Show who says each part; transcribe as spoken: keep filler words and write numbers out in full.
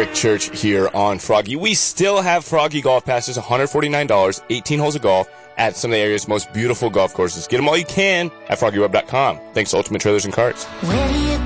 Speaker 1: Rick Church here on Froggy. We still have Froggy golf passes, one hundred forty-nine dollars, eighteen holes of golf at some of the area's most beautiful golf courses. Get them all you can at froggy web dot com. Thanks to Ultimate Trailers and Carts.
Speaker 2: Where do you